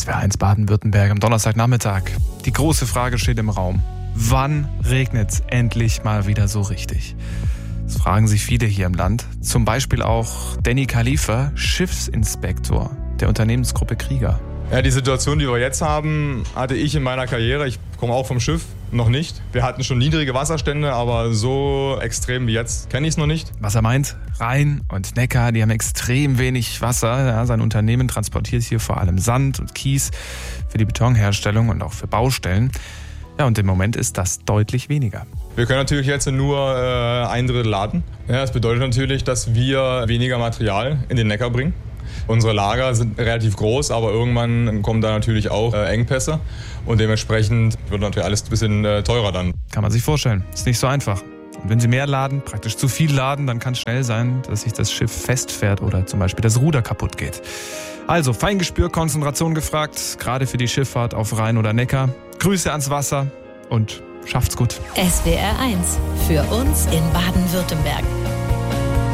SWR1 Baden-Württemberg am Donnerstagnachmittag. Die große Frage steht im Raum. Wann regnet's endlich mal wieder so richtig? Das fragen sich viele hier im Land. Zum Beispiel auch Danny Khalifa, Schiffsinspektor der Unternehmensgruppe Krieger. Ja, die Situation, die wir jetzt haben, hatte ich in meiner Karriere. Ich komme auch vom Schiff, noch nicht. Wir hatten schon niedrige Wasserstände, aber so extrem wie jetzt kenne ich es noch nicht. Was er meint, Rhein und Neckar, die haben extrem wenig Wasser. Ja, sein Unternehmen transportiert hier vor allem Sand und Kies für die Betonherstellung und auch für Baustellen. Ja, und im Moment ist das deutlich weniger. Wir können natürlich jetzt nur 1/3 laden. Ja, das bedeutet natürlich, dass wir weniger Material in den Neckar bringen. Unsere Lager sind relativ groß, aber irgendwann kommen da natürlich auch Engpässe und dementsprechend wird natürlich alles ein bisschen teurer dann. Kann man sich vorstellen, ist nicht so einfach. Und wenn Sie mehr laden, praktisch zu viel laden, dann kann es schnell sein, dass sich das Schiff festfährt oder zum Beispiel das Ruder kaputt geht. Also Feingespür, Konzentration gefragt, gerade für die Schifffahrt auf Rhein oder Neckar. Grüße ans Wasser und schafft's gut. SWR1 für uns in Baden-Württemberg.